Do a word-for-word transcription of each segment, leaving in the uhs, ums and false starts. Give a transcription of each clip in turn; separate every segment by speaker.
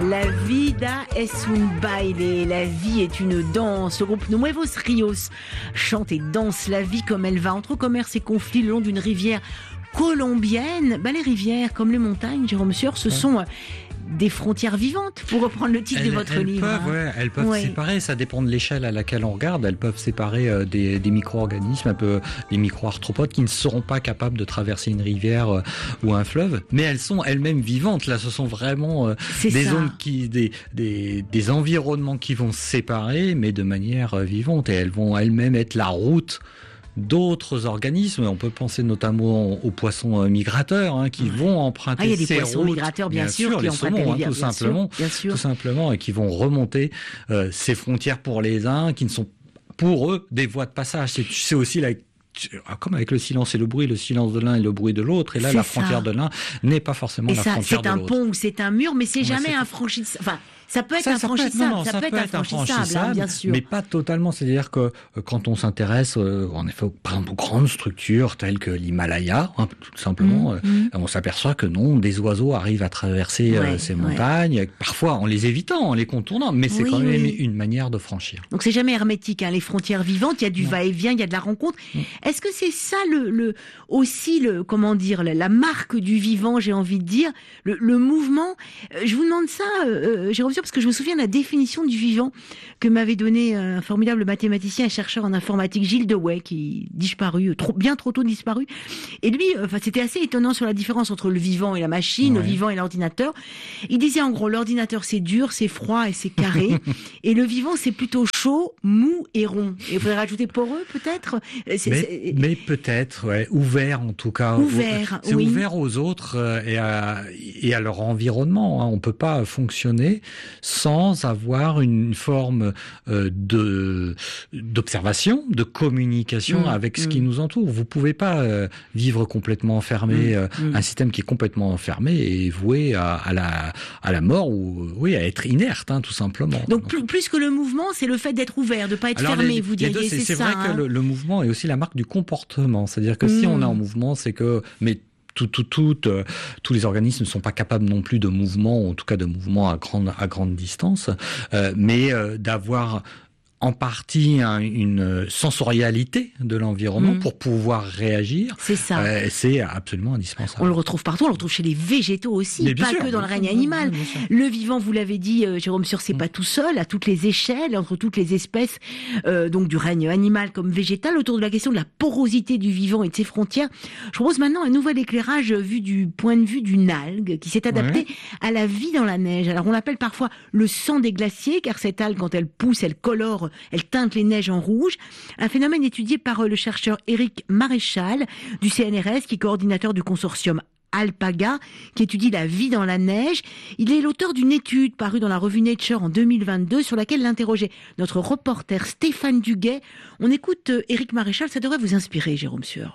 Speaker 1: La vida es un baile, la vie est une danse. Le groupe Nuevos Rios chante et danse la vie comme elle va, entre commerce et conflit le long d'une rivière colombienne. Bah, les rivières, comme les montagnes, Jérôme Sueur, ce sont euh, des frontières vivantes, pour reprendre le titre
Speaker 2: elles,
Speaker 1: de votre
Speaker 2: elles
Speaker 1: livre.
Speaker 2: Peuvent, ouais, elles peuvent ouais. séparer, ça dépend de l'échelle à laquelle on regarde, elles peuvent séparer euh, des, des micro-organismes, un peu des micro-arthropodes qui ne seront pas capables de traverser une rivière euh, ou un fleuve, mais elles sont elles-mêmes vivantes. Là, ce sont vraiment euh, des
Speaker 1: ça.
Speaker 2: zones qui, des, des, des environnements qui vont se séparer, mais de manière euh, vivante, et elles vont elles-mêmes être la route d'autres organismes. On peut penser notamment aux poissons migrateurs hein, qui vont emprunter
Speaker 1: ah, il y a des
Speaker 2: ces
Speaker 1: poissons
Speaker 2: routes,
Speaker 1: migrateurs bien, bien sûr,
Speaker 2: sûr,
Speaker 1: qui
Speaker 2: les
Speaker 1: empruntent
Speaker 2: saumons,
Speaker 1: les rivières,
Speaker 2: hein, tout
Speaker 1: bien
Speaker 2: simplement,
Speaker 1: sûr, bien sûr.
Speaker 2: tout simplement, et qui vont remonter euh, ces frontières pour les uns, qui ne sont pour eux des voies de passage. C'est, c'est aussi la comme avec le silence et le bruit, le silence de l'un et le bruit de l'autre. Et là,
Speaker 1: c'est
Speaker 2: la frontière
Speaker 1: ça.
Speaker 2: de l'un n'est pas forcément
Speaker 1: et
Speaker 2: la
Speaker 1: ça,
Speaker 2: frontière de l'autre.
Speaker 1: C'est un pont ou c'est un mur, mais c'est
Speaker 2: ouais,
Speaker 1: jamais
Speaker 2: c'est...
Speaker 1: infranchissable. Enfin, ça peut être
Speaker 2: ça,
Speaker 1: infranchissable,
Speaker 2: ça peut être, non, non,
Speaker 1: ça
Speaker 2: ça
Speaker 1: peut
Speaker 2: peut
Speaker 1: être
Speaker 2: être
Speaker 1: infranchissable,
Speaker 2: infranchissable
Speaker 1: hein, bien sûr.
Speaker 2: Mais pas totalement. C'est-à-dire que euh, quand on s'intéresse, euh, en effet, par exemple, aux grandes structures telles que l'Himalaya, hein, tout simplement, mmh, euh, mmh. on s'aperçoit que non, des oiseaux arrivent à traverser
Speaker 1: ouais,
Speaker 2: euh, ces montagnes, ouais. parfois en les évitant, en les contournant, mais c'est oui, quand même oui. une manière de franchir.
Speaker 1: Donc c'est jamais hermétique, hein, les frontières vivantes, il y a du non. va-et-vient, il y a de la rencontre. Mmh. Est-ce que c'est ça le, le aussi le comment dire la, la marque du vivant, j'ai envie de dire, le, le mouvement. Euh, je vous demande ça, euh, Jérôme Sueur, parce que je me souviens de la définition du vivant que m'avait donné un formidable mathématicien et chercheur en informatique, Gilles Dewey, qui disparu, trop, bien trop tôt disparu. Et lui, enfin, c'était assez étonnant sur la différence entre le vivant et la machine, ouais. le vivant et l'ordinateur. Il disait en gros, l'ordinateur c'est dur, c'est froid et c'est carré, et le vivant c'est plutôt chaud, mou et rond. Et il faudrait rajouter poreux peut-être.
Speaker 2: C'est, mais, c'est... mais peut-être, ouais, ouvert en tout cas.
Speaker 1: Ouvert,
Speaker 2: c'est
Speaker 1: oui.
Speaker 2: ouvert aux autres euh, et, à, et à leur environnement. Hein. On peut pas fonctionner sans avoir une forme euh, de d'observation, de communication mmh, avec ce mmh. qui nous entoure. Vous pouvez pas euh, vivre complètement enfermé, mmh, euh, mmh. un système qui est complètement enfermé et voué à, à la à la mort ou oui à être inerte, hein, tout simplement.
Speaker 1: Donc, Donc plus, plus que le mouvement, c'est le fait d'être ouvert, de pas être
Speaker 2: alors,
Speaker 1: fermé.
Speaker 2: Les,
Speaker 1: vous diriez,
Speaker 2: deux, c'est,
Speaker 1: c'est,
Speaker 2: c'est
Speaker 1: ça.
Speaker 2: vrai
Speaker 1: hein.
Speaker 2: que le, le mouvement est aussi la marque du comportement. C'est-à-dire que mmh. si on est en mouvement, c'est que mais Tout, tout, tout, euh, tous les organismes ne sont pas capables non plus de mouvement, en tout cas de mouvement à grande, à grande distance, euh, mais euh, d'avoir en partie hein, une sensorialité de l'environnement mmh. pour pouvoir réagir.
Speaker 1: C'est ça.
Speaker 2: Euh, c'est absolument indispensable.
Speaker 1: On le retrouve partout, on le retrouve chez les végétaux aussi,
Speaker 2: mais
Speaker 1: pas
Speaker 2: sûr,
Speaker 1: que dans le règne
Speaker 2: sûr,
Speaker 1: animal.
Speaker 2: bien sûr.
Speaker 1: Le vivant, vous l'avez dit, euh, Jérôme Sueur, c'est mmh. pas tout seul, à toutes les échelles, entre toutes les espèces, euh, donc du règne animal comme végétal, autour de la question de la porosité du vivant et de ses frontières. Je propose maintenant un nouvel éclairage vu du point de vue d'une algue qui s'est adaptée ouais. à la vie dans la neige. Alors on l'appelle parfois le sang des glaciers, car cette algue, quand elle pousse, elle colore, elle teinte les neiges en rouge. Un phénomène étudié par le chercheur Éric Maréchal du C N R S, qui est coordinateur du consortium Alpaga, qui étudie la vie dans la neige. Il est l'auteur d'une étude parue dans la revue Nature en deux mille vingt-deux sur laquelle l'interrogeait notre reporter Stéphane Duguet. On écoute Éric Maréchal, ça devrait vous inspirer, Jérôme Sueur.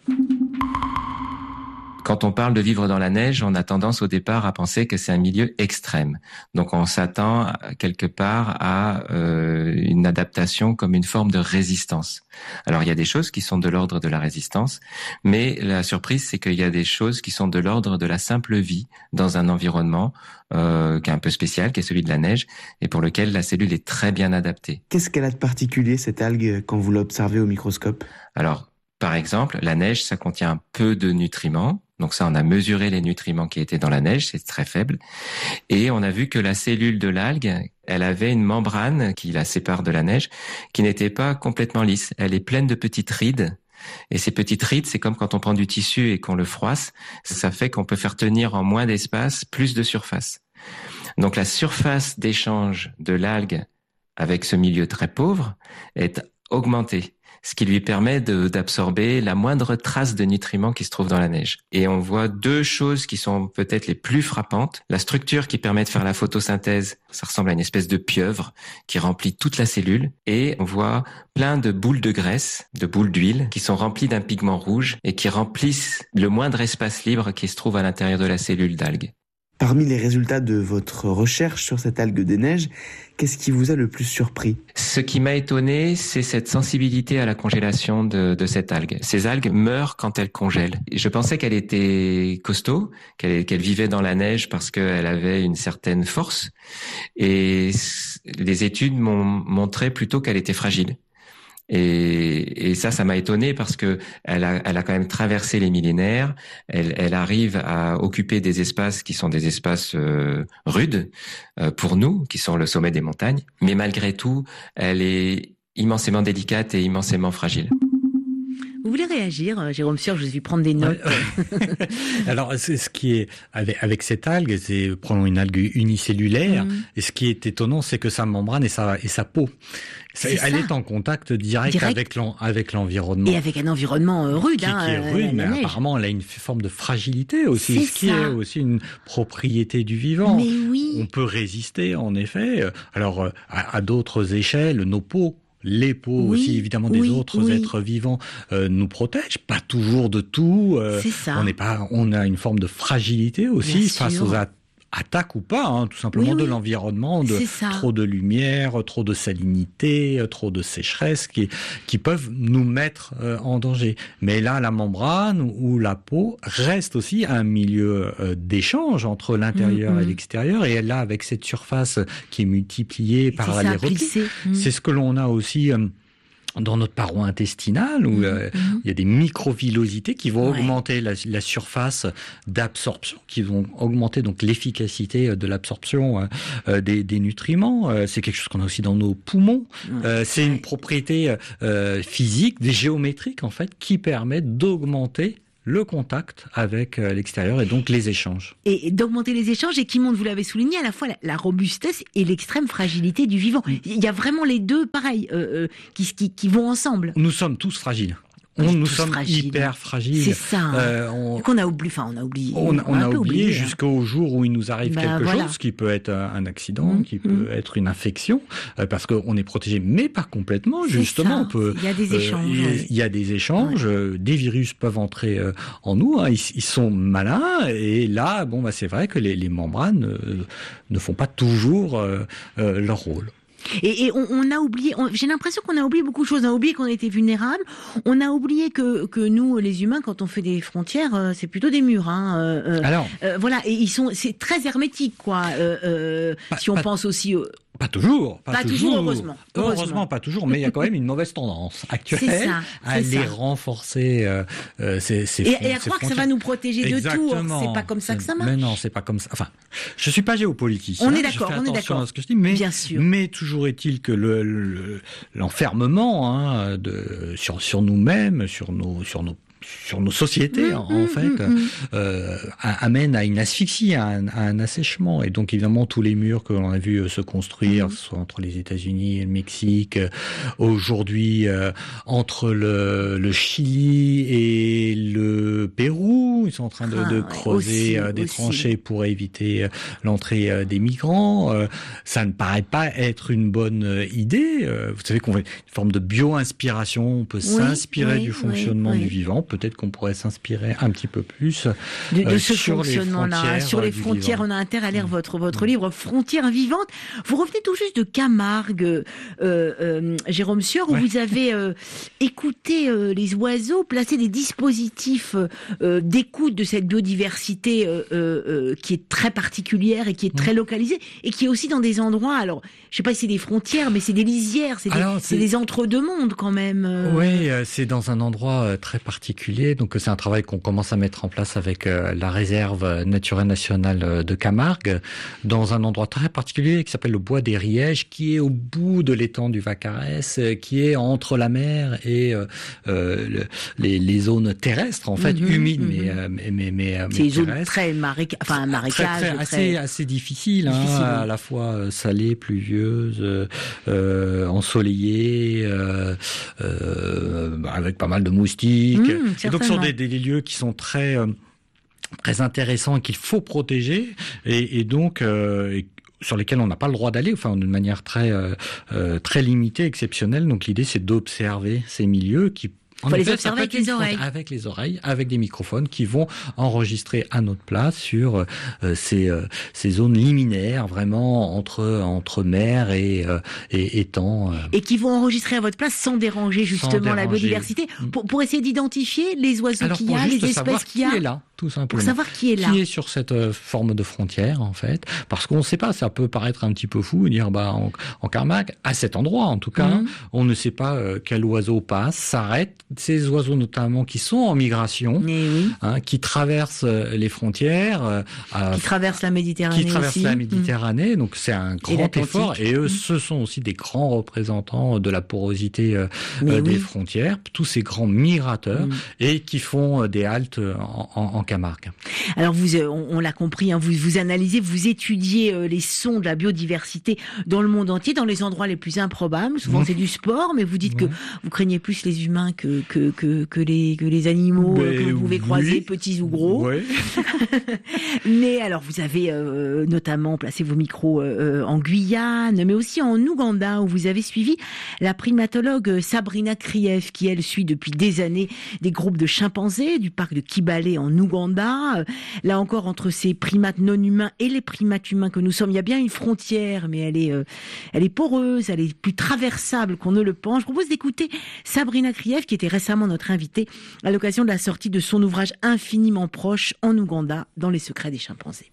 Speaker 3: Quand on parle de vivre dans la neige, on a tendance au départ à penser que c'est un milieu extrême. Donc on s'attend quelque part à euh, une adaptation comme une forme de résistance. Alors il y a des choses qui sont de l'ordre de la résistance, mais la surprise c'est qu'il y a des choses qui sont de l'ordre de la simple vie dans un environnement euh, qui est un peu spécial, qui est celui de la neige, et pour lequel la cellule est très bien adaptée.
Speaker 4: Qu'est-ce qu'elle a de particulier, cette algue, quand vous l'observez au microscope ?
Speaker 3: Alors, par exemple, la neige, ça contient peu de nutriments. Donc ça, on a mesuré les nutriments qui étaient dans la neige, c'est très faible. Et on a vu que la cellule de l'algue, elle avait une membrane qui la sépare de la neige, qui n'était pas complètement lisse. Elle est pleine de petites rides. Et ces petites rides, c'est comme quand on prend du tissu et qu'on le froisse. Ça fait qu'on peut faire tenir en moins d'espace plus de surface. Donc la surface d'échange de l'algue avec ce milieu très pauvre est augmentée, ce qui lui permet de, d'absorber la moindre trace de nutriments qui se trouve dans la neige. Et on voit deux choses qui sont peut-être les plus frappantes. La structure qui permet de faire la photosynthèse, ça ressemble à une espèce de pieuvre qui remplit toute la cellule. Et on voit plein de boules de graisse, de boules d'huile, qui sont remplies d'un pigment rouge et qui remplissent le moindre espace libre qui se trouve à l'intérieur de la cellule d'algue.
Speaker 4: Parmi les résultats de votre recherche sur cette algue des neiges, qu'est-ce qui vous a le plus surpris ?
Speaker 3: Ce qui m'a étonné, c'est cette sensibilité à la congélation de, de cette algue. Ces algues meurent quand elles congèlent. Je pensais qu'elle était costaud, qu'elle, qu'elle vivait dans la neige parce qu'elle avait une certaine force. Et les études m'ont montré plutôt qu'elle était fragile. Et, et ça, ça m'a étonné parce que elle a, elle a quand même traversé les millénaires. Elle, elle arrive à occuper des espaces qui sont des espaces euh, rudes euh, pour nous, qui sont le sommet des montagnes. Mais malgré tout, elle est immensément délicate et immensément fragile.
Speaker 1: Vous voulez réagir, Jérôme Sieur? Je vais prendre des notes.
Speaker 2: Ouais. Alors, c'est ce qui est avec, avec cette algue, c'est prenons une algue unicellulaire. Mmh. Et ce qui est étonnant, c'est que sa membrane et sa et sa peau, c'est elle ça. est en contact direct, direct. avec l'en, avec l'environnement.
Speaker 1: Et avec un environnement euh, rude,
Speaker 2: qui,
Speaker 1: hein,
Speaker 2: qui est rude,
Speaker 1: euh,
Speaker 2: mais
Speaker 1: neige.
Speaker 2: Apparemment, elle a une forme de fragilité aussi,
Speaker 1: c'est
Speaker 2: ce qui
Speaker 1: ça.
Speaker 2: est aussi une propriété du vivant.
Speaker 1: Mais oui.
Speaker 2: On peut résister, en effet. Alors, à, à d'autres échelles, nos peaux. Les peaux oui, aussi, évidemment, des oui, autres oui. êtres vivants euh, nous protègent, pas toujours de tout. Euh,
Speaker 1: c'est ça.
Speaker 2: On n'est pas, on a une forme de fragilité aussi
Speaker 1: Bien
Speaker 2: face
Speaker 1: sûr.
Speaker 2: aux attaques. Attaque ou pas, hein, tout simplement
Speaker 1: oui,
Speaker 2: de
Speaker 1: oui.
Speaker 2: l'environnement, de trop de lumière, trop de salinité, trop de sécheresse qui, qui peuvent nous mettre euh, en danger. Mais là, la membrane ou la peau reste aussi un milieu euh, d'échange entre l'intérieur mmh, et l'extérieur. Et là, avec cette surface qui est multipliée par les replis, mmh. c'est ce que l'on a aussi... Euh, dans notre paroi intestinale, où mmh, euh, mmh. il y a des microvillosités qui vont ouais. augmenter la, la surface d'absorption, qui vont augmenter donc l'efficacité de l'absorption euh, des, des nutriments. Euh, c'est quelque chose qu'on a aussi dans nos poumons. Ouais. Euh, c'est une propriété euh, physique, géométrique en fait, qui permet d'augmenter le contact avec l'extérieur et donc les échanges.
Speaker 1: Et d'augmenter les échanges et qui montre, vous l'avez souligné, à la fois la, la robustesse et l'extrême fragilité du vivant. Il y a vraiment les deux, pareil, euh, qui, qui, qui vont ensemble.
Speaker 2: Nous sommes tous fragiles. On, nous sommes fragiles. hyper fragiles.
Speaker 1: C'est ça. Hein.
Speaker 2: Euh, on,
Speaker 1: qu'on a oublié. Enfin, on a oublié.
Speaker 2: On, on a oublié, oublié jusqu'au
Speaker 1: hein.
Speaker 2: jour où il nous arrive bah, quelque
Speaker 1: voilà.
Speaker 2: chose, qui peut être un accident, mmh, qui mmh. peut être une infection, euh, parce qu'on est protégé, mais pas complètement.
Speaker 1: C'est
Speaker 2: justement,
Speaker 1: ça.
Speaker 2: on peut.
Speaker 1: Il y a des échanges.
Speaker 2: Euh, il y a des échanges. Ouais. Des virus peuvent entrer euh, en nous. Hein, ils, ils sont malins. Et là, bon, bah, c'est vrai que les, les membranes euh, ne font pas toujours euh, euh, leur rôle.
Speaker 1: Et, et on, on a oublié, on, j'ai l'impression qu'on a oublié beaucoup de choses. On a oublié qu'on était vulnérables. On a oublié que, que nous, les humains, quand on fait des frontières, euh, c'est plutôt des murs. Hein, euh,
Speaker 2: Alors,
Speaker 1: euh, voilà, et ils sont, c'est très hermétique, quoi. Euh, euh,
Speaker 2: pas,
Speaker 1: si on
Speaker 2: pas,
Speaker 1: pense aussi. Euh,
Speaker 2: Pas toujours.
Speaker 1: Pas, pas toujours, toujours heureusement.
Speaker 2: heureusement. Heureusement, pas toujours, mais il y a quand même une mauvaise tendance actuelle
Speaker 1: ça,
Speaker 2: à les
Speaker 1: ça.
Speaker 2: renforcer. Euh, euh, ces, ces
Speaker 1: et,
Speaker 2: fronts,
Speaker 1: et à croire que ça va nous protéger
Speaker 2: Exactement.
Speaker 1: de tout. C'est pas comme ça que ça marche.
Speaker 2: Mais non, c'est pas comme ça. Enfin, je suis pas géopoliticien.
Speaker 1: On est d'accord, on est d'accord.
Speaker 2: À ce que je dis, mais,
Speaker 1: Bien sûr.
Speaker 2: mais toujours est-il que le, le, l'enfermement hein, de, sur, sur nous-mêmes, sur nos, sur nos sur nos sociétés, mmh, en, en fait, mmh, euh, amène à une asphyxie, à un, à un assèchement. Et donc, évidemment, tous les murs que l'on a vu se construire, mmh. soit entre les États-Unis et le Mexique, aujourd'hui, euh, entre le, le Chili et le Pérou, ils sont en train de, ah, de creuser aussi, des aussi. tranchées pour éviter l'entrée des migrants. Ça ne paraît pas être une bonne idée. Vous savez qu'on fait une forme de bio-inspiration, on peut oui, s'inspirer oui, du fonctionnement oui, oui. du vivant. Peut-être qu'on pourrait s'inspirer un petit peu plus
Speaker 1: de, de
Speaker 2: euh,
Speaker 1: ce
Speaker 2: sur
Speaker 1: fonctionnement-là. Sur les frontières,
Speaker 2: vivant.
Speaker 1: On a intérêt à lire votre, votre livre Frontières vivantes. Vous revenez tout juste de Camargue, euh, euh, Jérôme Sieur, où ouais. vous avez euh, écouté euh, les oiseaux, placé des dispositifs euh, d'écoute de cette biodiversité euh, euh, qui est très particulière et qui est très mmh. localisée et qui est aussi dans des endroits, alors je ne sais pas si c'est des frontières, mais c'est des lisières, c'est alors, des, c'est... des entre-deux-mondes quand même. Euh...
Speaker 2: Oui, c'est dans un endroit très particulier. Donc c'est un travail qu'on commence à mettre en place avec euh, la réserve naturelle nationale de Camargue, dans un endroit très particulier qui s'appelle le Bois des Rièges, qui est au bout de l'étang du Vaccarès, euh, qui est entre la mer et euh, euh, le, les, les zones terrestres, en fait, mmh, humides, mmh. mais, euh, mais, mais, mais,
Speaker 1: c'est des zones très maréca... enfin, marécage.
Speaker 2: Très, très,
Speaker 1: très...
Speaker 2: Assez, assez difficile, hein,
Speaker 1: difficile,
Speaker 2: à la fois salée, pluvieuse, euh, ensoleillée, euh, euh, avec pas mal de moustiques. Mmh. Et donc, ce sont des, des lieux qui sont très, euh, très intéressants et qu'il faut protéger. Et, et donc, euh, et sur lesquels on n'a pas le droit d'aller, enfin, d'une manière très, euh, très limitée, exceptionnelle. Donc, l'idée, c'est d'observer ces milieux qui En
Speaker 1: faut
Speaker 2: effet,
Speaker 1: les observer avec les oreilles.
Speaker 2: Avec les oreilles, avec des microphones qui vont enregistrer à notre place sur euh, ces, euh, ces zones liminaires, vraiment entre entre mer et euh, et étang. Euh.
Speaker 1: Et qui vont enregistrer à votre place sans déranger justement sans déranger. la biodiversité, pour pour essayer d'identifier les oiseaux qu'il y a, les espèces qu'il y a.
Speaker 2: Qui est là, tout simplement.
Speaker 1: Pour savoir qui est là.
Speaker 2: Qui est sur cette euh, forme de frontière, en fait. Parce qu'on ne sait pas, ça peut paraître un petit peu fou, dire, bah, en, en Camargue, à cet endroit, en tout cas, mmh. hein, on ne sait pas euh, quel oiseau passe, s'arrête. Ces oiseaux, notamment, qui sont en migration,
Speaker 1: oui.
Speaker 2: hein, qui traversent euh, les frontières. Euh,
Speaker 1: qui traversent la Méditerranée
Speaker 2: Qui traversent
Speaker 1: aussi.
Speaker 2: la Méditerranée. Mmh. Donc, c'est un grand
Speaker 1: et
Speaker 2: effort. Et eux, mmh. ce sont aussi des grands représentants de la porosité euh, euh, des oui. frontières. Tous ces grands migrateurs mmh. et qui font euh, des haltes en, en, en Camargue.
Speaker 1: Alors, vous, on, on l'a compris, hein, vous, vous analysez, vous étudiez euh, les sons de la biodiversité dans le monde entier, dans les endroits les plus improbables. Souvent, mmh. c'est du sport, mais vous dites mmh. que vous craignez plus les humains que que que, que les que les animaux euh, que vous pouvez oui. croiser, petits ou gros.
Speaker 2: Ouais.
Speaker 1: Mais alors, vous avez euh, notamment placé vos micros euh, en Guyane, mais aussi en Ouganda, où vous avez suivi la primatologue Sabrina Krief, qui elle suit depuis des années des groupes de chimpanzés du parc de Kibale en Ouganda. Là encore, entre ces primates non humains et les primates humains que nous sommes, il y a bien une frontière, mais elle est, euh, elle est poreuse, elle est plus traversable qu'on ne le pense. Je propose d'écouter Sabrina Krief, qui était récemment notre invitée à l'occasion de la sortie de son ouvrage Infiniment proche en Ouganda, dans les secrets des chimpanzés.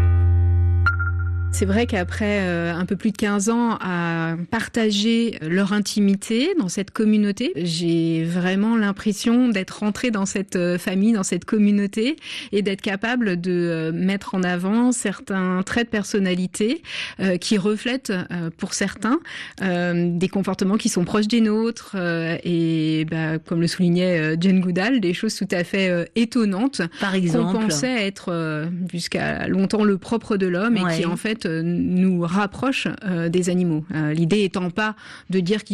Speaker 5: C'est vrai qu'après euh, un peu plus de quinze ans à partager leur intimité dans cette communauté, j'ai vraiment l'impression d'être rentrée dans cette famille, dans cette communauté et d'être capable de euh, mettre en avant certains traits de personnalité euh, qui reflètent euh, pour certains euh, des comportements qui sont proches des nôtres euh, et bah, comme le soulignait euh, Jane Goodall, des choses tout à fait euh, étonnantes.
Speaker 1: Par exemple,
Speaker 5: qu'on pensait être euh, jusqu'à longtemps le propre de l'homme ouais. et qui en fait nous rapproche euh, des animaux. Euh, l'idée étant pas de dire qu'ils